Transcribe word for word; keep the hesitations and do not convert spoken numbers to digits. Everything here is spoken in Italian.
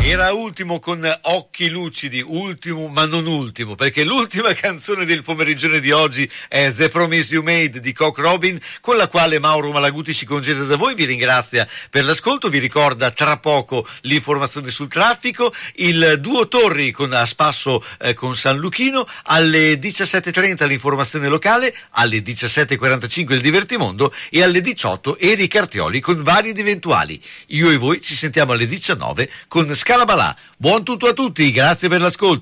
Era ultimo con Occhi lucidi, ultimo ma non ultimo, perché l'ultima canzone del pomeriggio di oggi è The Promise You Made di Cock Robin, con la quale Mauro Malaguti si congeda da voi, vi ringrazia per l'ascolto, vi ricorda tra poco l'informazione sul traffico, il Duo Torri con a spasso eh, con San Luchino, alle diciassette e trenta l'informazione locale, alle diciassette e quarantacinque il Divertimondo e alle diciotto Eric Artioli con vari ed eventuali. Io e voi ci sentiamo alle diciannove con Scalabalà. Buon tutto a tutti, grazie per l'ascolto.